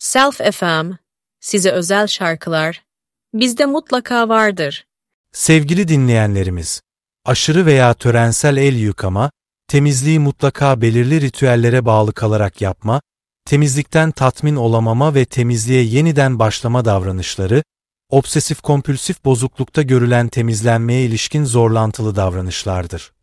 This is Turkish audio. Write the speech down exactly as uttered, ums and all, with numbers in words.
Self F M, size özel şarkılar, bizde mutlaka vardır. Sevgili dinleyenlerimiz, aşırı veya törensel el yıkama, temizliği mutlaka belirli ritüellere bağlı kalarak yapma, temizlikten tatmin olamama ve temizliğe yeniden başlama davranışları, obsesif kompülsif bozuklukta görülen temizlenmeye ilişkin zorlantılı davranışlardır.